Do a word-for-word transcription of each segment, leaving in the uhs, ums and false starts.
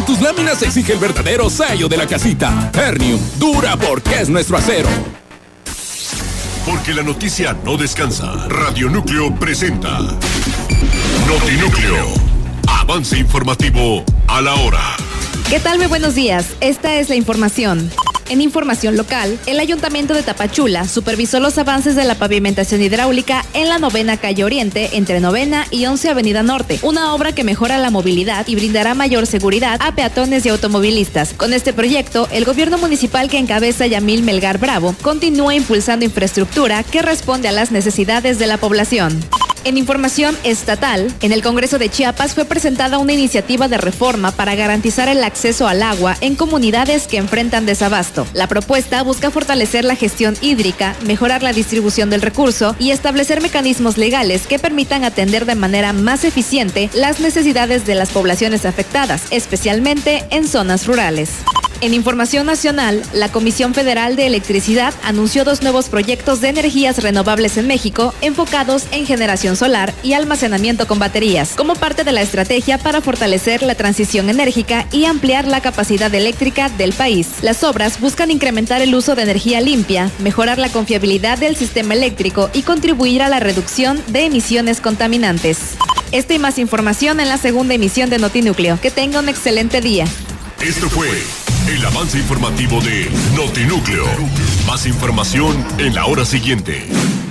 En tus láminas se exige el verdadero sello de la casita. Ternium, dura porque es nuestro acero. Porque la noticia no descansa. Radio Núcleo presenta Notinúcleo. Avance informativo a la hora. ¿Qué tal? Muy buenos días. Esta es la información. En información local, el Ayuntamiento de Tapachula supervisó los avances de la pavimentación hidráulica en la novena calle Oriente entre novena y once Avenida Norte, una obra que mejora la movilidad y brindará mayor seguridad a peatones y automovilistas. Con este proyecto, el gobierno municipal que encabeza Yamil Melgar Bravo continúa impulsando infraestructura que responde a las necesidades de la población. En información estatal, en el Congreso de Chiapas fue presentada una iniciativa de reforma para garantizar el acceso al agua en comunidades que enfrentan desabasto. La propuesta busca fortalecer la gestión hídrica, mejorar la distribución del recurso y establecer mecanismos legales que permitan atender de manera más eficiente las necesidades de las poblaciones afectadas, especialmente en zonas rurales. En información nacional, la Comisión Federal de Electricidad anunció dos nuevos proyectos de energías renovables en México enfocados en generación solar y almacenamiento con baterías, como parte de la estrategia para fortalecer la transición enérgica y ampliar la capacidad eléctrica del país. Las obras buscan incrementar el uso de energía limpia, mejorar la confiabilidad del sistema eléctrico y contribuir a la reducción de emisiones contaminantes. Esta y más información en la segunda emisión de Notinúcleo. Que tenga un excelente día. Esto fue el avance informativo de Notinúcleo. Más información en la hora siguiente.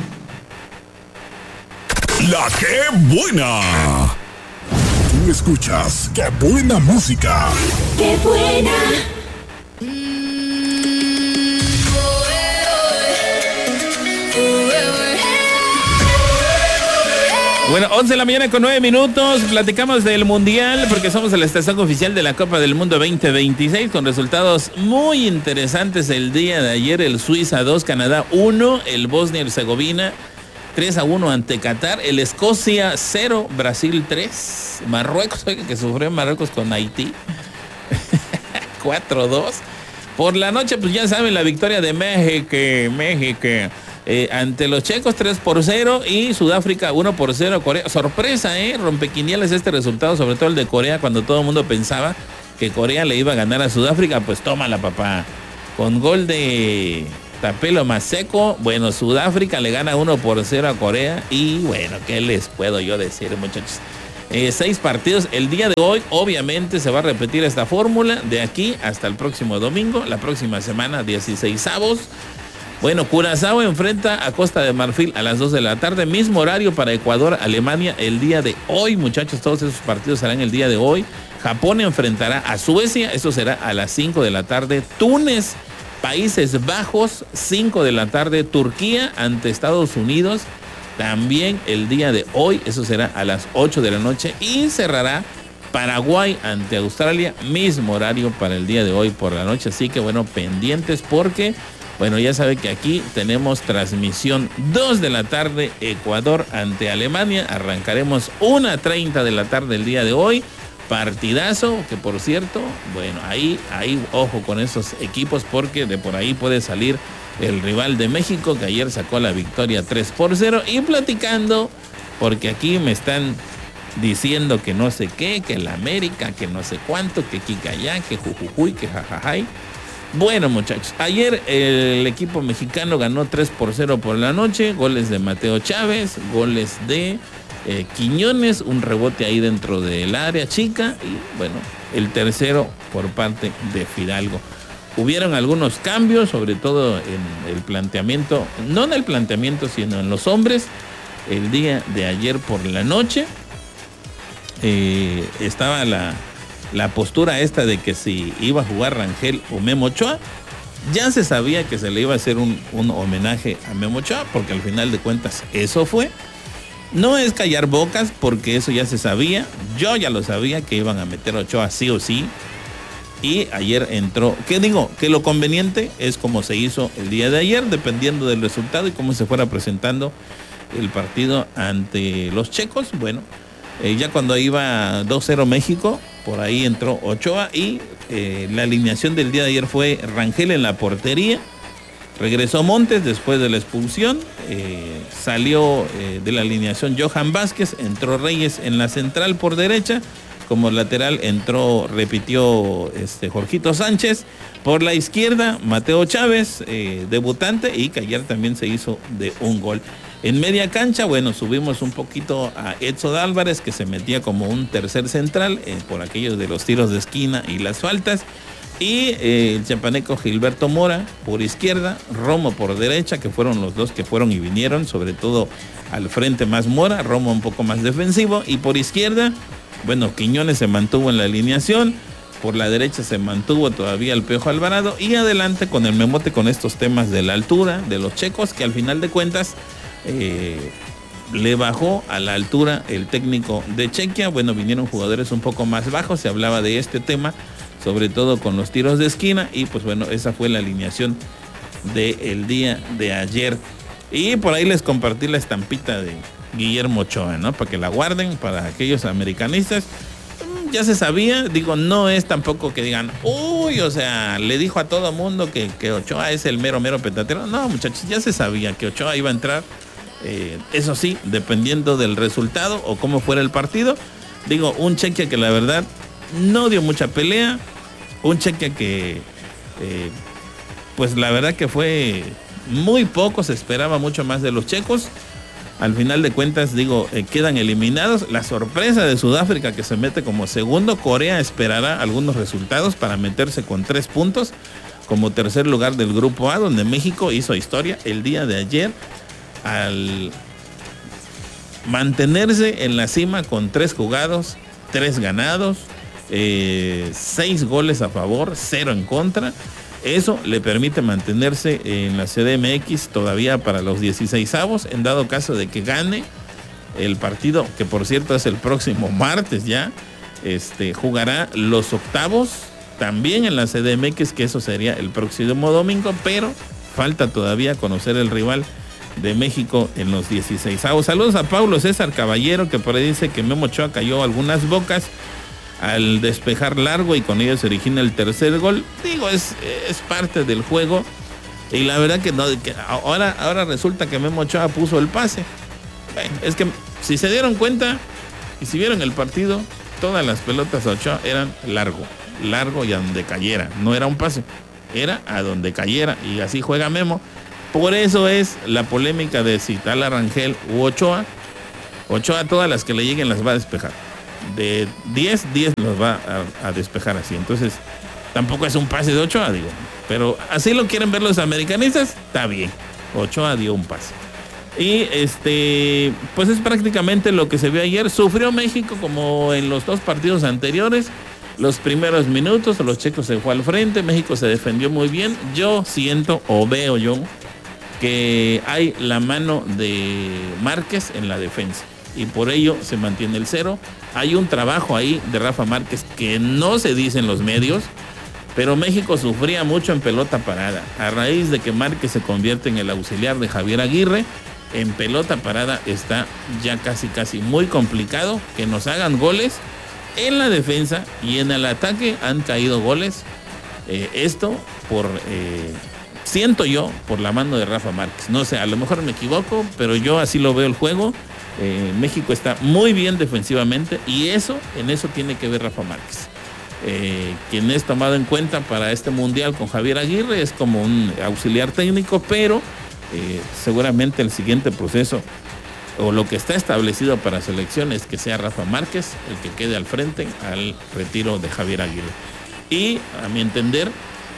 La que buena. Tú escuchas Qué Buena Música. ¡Qué buena! Bueno, once de la mañana con nueve minutos, platicamos del Mundial porque somos la estación oficial de la Copa del Mundo veinte veintiséis con resultados muy interesantes el día de ayer. El Suiza dos, Canadá uno, el Bosnia y Herzegovina tres a uno ante Qatar, el Escocia cero, Brasil tres, Marruecos, oiga que sufrió Marruecos con Haití, cuatro dos. Por la noche, pues ya saben, la victoria de México, México. Eh, ante los checos tres por cero y Sudáfrica uno por cero. Corea, sorpresa, eh, rompequinielas este resultado, sobre todo el de Corea, cuando todo el mundo pensaba que Corea le iba a ganar a Sudáfrica. Pues tómala, papá, con gol de Tapelo Maseco. Bueno, Sudáfrica le gana uno por cero a Corea y bueno, ¿qué les puedo yo decir, muchachos? Eh, seis partidos el día de hoy. Obviamente se va a repetir esta fórmula de aquí hasta el próximo domingo. La próxima semana, dieciséis avos. Bueno, Curazao enfrenta a Costa de Marfil a las dos de la tarde, mismo horario para Ecuador, Alemania el día de hoy, muchachos, todos esos partidos serán el día de hoy. Japón enfrentará a Suecia, eso será a las cinco de la tarde. Túnez, Países Bajos, cinco de la tarde. Turquía ante Estados Unidos, también el día de hoy, eso será a las ocho de la noche. Y cerrará Paraguay ante Australia, mismo horario para el día de hoy por la noche. Así que bueno, pendientes porque... Bueno, ya sabe que aquí tenemos transmisión dos de la tarde, Ecuador ante Alemania. Arrancaremos una treinta de la tarde el día de hoy. Partidazo, que por cierto, bueno, ahí, ahí, ojo con esos equipos porque de por ahí puede salir el rival de México, que ayer sacó la victoria tres por cero. Y platicando, porque aquí me están diciendo que no sé qué, que la América, que no sé cuánto, que Kikayá, que Jujujuy, que Jajajay. Bueno, muchachos, ayer el equipo mexicano ganó tres por cero por la noche, goles de Mateo Chávez, goles de eh, Quiñones, un rebote ahí dentro del área chica y bueno, el tercero por parte de Fidalgo. Hubieron algunos cambios, sobre todo en el planteamiento, no en el planteamiento, sino en los hombres, el día de ayer por la noche. Eh, estaba la... La postura esta de que si iba a jugar Rangel o Memo Ochoa, ya se sabía que se le iba a hacer un, un homenaje a Memo Ochoa, porque al final de cuentas eso fue. No es callar bocas, porque eso ya se sabía. Yo ya lo sabía que iban a meter a Ochoa sí o sí. Y ayer entró, ¿qué digo? Que lo conveniente es como se hizo el día de ayer, dependiendo del resultado y cómo se fuera presentando el partido ante los checos. Bueno, eh, ya cuando iba dos cero México, por ahí entró Ochoa y eh, la alineación del día de ayer fue Rangel en la portería, regresó Montes después de la expulsión, eh, salió eh, de la alineación Johan Vázquez, entró Reyes en la central por derecha, Como lateral entró, repitió este Jorgito Sánchez. Por la izquierda, Mateo Chávez, eh, debutante, y que ayer también se hizo de un gol. En media cancha, bueno, subimos un poquito a Edson Álvarez, que se metía como un tercer central eh, por aquellos de los tiros de esquina y las faltas. Y eh, el chapaneco Gilberto Mora por izquierda, Romo por derecha, que fueron los dos que fueron y vinieron, sobre todo al frente más Mora, Romo un poco más defensivo. Y por izquierda, bueno, Quiñones se mantuvo en la alineación. Por la derecha se mantuvo todavía el Piojo Alvarado. Y adelante con el Memote, con estos temas de la altura de los checos, que al final de cuentas eh, le bajó a la altura el técnico de Chequia. Bueno, vinieron jugadores un poco más bajos, se hablaba de este tema, sobre todo con los tiros de esquina. Y pues bueno, esa fue la alineación del día de ayer. Y por ahí les compartí la estampita de Guillermo Ochoa, ¿no? Para que la guarden, para aquellos americanistas. Ya se sabía, digo, no es tampoco que digan, uy, o sea, le dijo a todo mundo que, que Ochoa es el mero, mero petatero. No, muchachos, ya se sabía que Ochoa iba a entrar, eh, eso sí, dependiendo del resultado o cómo fuera el partido. Digo, un Chequia que la verdad no dio mucha pelea, un Chequia que, eh, pues la verdad que fue muy poco, se esperaba mucho más de los checos. Al final de cuentas, digo, eh, quedan eliminados. La sorpresa de Sudáfrica, que se mete como segundo. Corea esperará algunos resultados para meterse con tres puntos como tercer lugar del grupo A, donde México hizo historia el día de ayer al mantenerse en la cima con tres jugados, tres ganados, eh, seis goles a favor, cero en contra. Eso le permite mantenerse en la C D M X todavía para los dieciseisavos, en dado caso de que gane el partido, que por cierto es el próximo martes ya. Este, jugará los octavos también en la C D M X, que eso sería el próximo domingo, pero falta todavía conocer el rival de México en los dieciseisavos. Saludos a Paulo César Caballero, que por ahí dice que Memo Ochoa cayó algunas bocas al despejar largo y con ello se origina el tercer gol. Digo, es, es parte del juego. Y la verdad que no, que ahora, ahora resulta que Memo Ochoa puso el pase. Bueno, es que si se dieron cuenta y si vieron el partido, todas las pelotas de Ochoa eran largo, largo y a donde cayera. No era un pase, era a donde cayera, y así juega Memo. Por eso es la polémica de si Tala Rangel u Ochoa. Ochoa todas las que le lleguen las va a despejar. De diez, diez los va a, a despejar así. Entonces, tampoco es un pase de Ochoa, digo. Pero así lo quieren ver los americanistas, está bien. Ochoa dio un pase. Y este, pues es prácticamente lo que se vio ayer. Sufrió México como en los dos partidos anteriores. Los primeros minutos, los checos se fue al frente, México se defendió muy bien. Yo siento, o veo yo, que hay la mano de Márquez en la defensa, y por ello se mantiene el cero. Hay un trabajo ahí de Rafa Márquez que no se dice en los medios, pero México sufría mucho en pelota parada. A raíz de que Márquez se convierte en el auxiliar de Javier Aguirre, en pelota parada está ya casi casi muy complicado que nos hagan goles. En la defensa y en el ataque han caído goles. Eh, esto por, eh, siento yo, por la mano de Rafa Márquez. No sé, a lo mejor me equivoco, pero yo así lo veo el juego. Eh, México está muy bien defensivamente, y eso, en eso tiene que ver Rafa Márquez, eh, quien es tomado en cuenta para este mundial con Javier Aguirre. Es como un auxiliar técnico, pero eh, seguramente el siguiente proceso o lo que está establecido para selección es que sea Rafa Márquez el que quede al frente al retiro de Javier Aguirre. Y a mi entender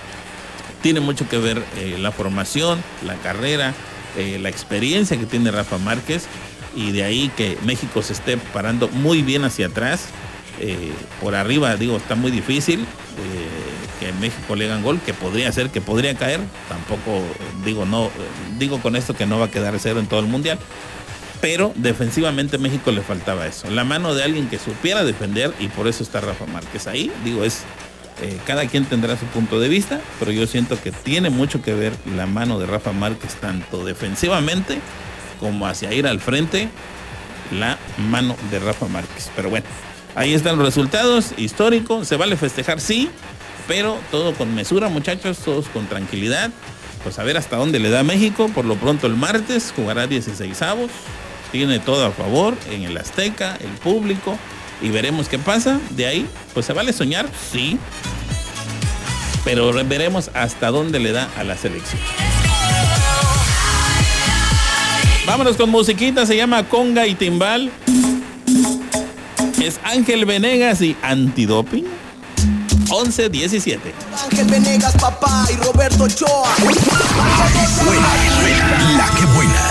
tiene mucho que ver eh, la formación, la carrera, eh, la experiencia que tiene Rafa Márquez. Y de ahí que México se esté parando muy bien hacia atrás. Eh, por arriba, digo, está muy difícil eh, que México le hagan gol, que podría ser, que podría caer. Tampoco, digo, no, digo con esto que no va a quedar cero en todo el mundial. Pero defensivamente México le faltaba eso. La mano de alguien que supiera defender, y por eso está Rafa Márquez ahí. Digo, es eh, cada quien tendrá su punto de vista, pero yo siento que tiene mucho que ver la mano de Rafa Márquez, tanto defensivamente como hacia ir al frente, la mano de Rafa Márquez. Pero bueno, ahí están los resultados históricos. Se vale festejar, sí, pero todo con mesura, muchachos, todos con tranquilidad. Pues a ver hasta dónde le da México. Por lo pronto el martes jugará dieciseisavos. Tiene todo a favor en el Azteca, el público, y veremos qué pasa. De ahí, pues se vale soñar, sí, pero veremos hasta dónde le da a la selección. Vámonos con musiquita, se llama Conga y Timbal. Es Ángel Venegas y Antidoping. once diecisiete. Ángel Venegas, papá, y Roberto Ochoa. La que buena.